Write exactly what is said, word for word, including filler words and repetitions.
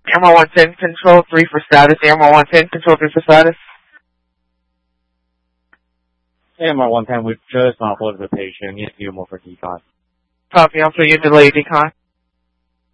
Airmar one ten, control three for status. Airmar one ten, control three for status. Airmar one ten, we've just offloaded the patient. Need a few more for decon. Copy, I'm for your delay decon.